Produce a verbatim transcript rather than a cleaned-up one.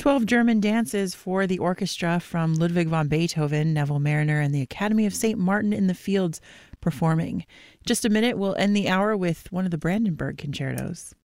twelve German dances for the orchestra from Ludwig van Beethoven, Neville Mariner, and the Academy of Saint Martin in the Fields performing. Just a minute, we'll end the hour with one of the Brandenburg concertos.